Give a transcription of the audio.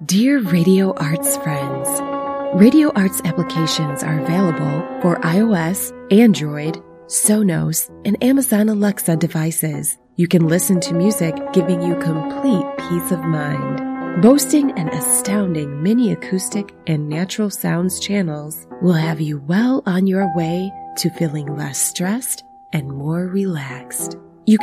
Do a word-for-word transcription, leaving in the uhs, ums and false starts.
Dear Radio Arts friends, Radio Arts applications are available for iOS, Android, Sonos, and Amazon Alexa devices. You can listen to music giving you complete peace of mind. Boasting an astounding mini acoustic and natural sounds channels will have you well on your way to feeling less stressed and more relaxed.